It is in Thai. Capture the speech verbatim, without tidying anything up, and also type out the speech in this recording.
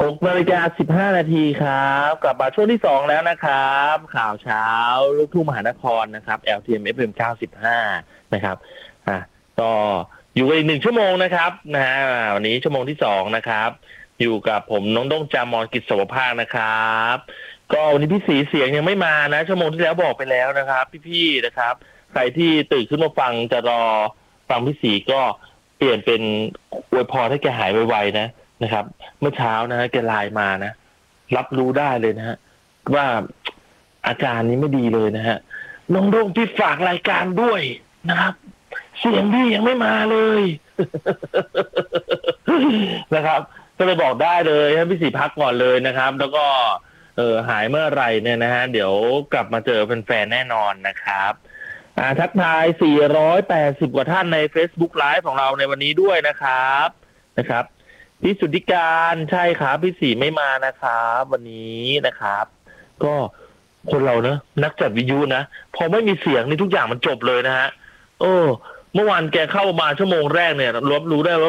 หกนาฬิกาสิบห้านาทีครับกลับมาช่วงที่สองแล้วนะครับข่าวเช้าลูกทุ่งมหานครนะครับ แอล ที เอ็ม เอฟ เอ็ม เก้าสิบห้านะครับอ่ะก็อยู่กันอีกหนึ่งชั่วโมงนะครับนะฮะวันนี้ชั่วโมงที่สองนะครับอยู่กับผมน้องด้งจามอนกิจสวภาคนะครับก็วันนี้พี่สีเสียงยังไม่มานะชั่วโมงที่แล้วบอกไปแล้วนะครับพี่ๆนะครับใครที่ตื่นขึ้นมาฟังจะรอฟังพี่สีก็เปลี่ยนเป็นอวยพรให้แกหายไวๆนะนะครับเมื่อเช้านะฮะแกไลน์มานะรับรู้ได้เลยนะฮะว่าอาการนี้ไม่ดีเลยนะฮะน้องโด่งพี่ฝากรายการด้วยนะครับเสียงพี่ยังไม่มาเลยนะครับก็เลยบอกได้เลยให้พี่สีพักก่อนเลยนะครับแล้วก็เออหายเมื่อไหร่เนี่ยนะฮะเดี๋ยวกลับมาเจอแฟนๆแน่นอนนะครับอ่าทักทายสี่ร้อยแปดสิบกว่าท่านใน Facebook Live ของเราในวันนี้ด้วยนะครับนะครับพี่สุทธิการใช่ครับพี่สีไม่มานะครับวันนี้นะครับ ก็คนเราเนอะนักจัดวิทยุนะพอไม่มีเสียงนี่ทุกอย่างมันจบเลยนะฮะโอ้เมื่อวานแกเข้ามาชั่วโมงแรกเนี่ยรับรู้ได้ว่า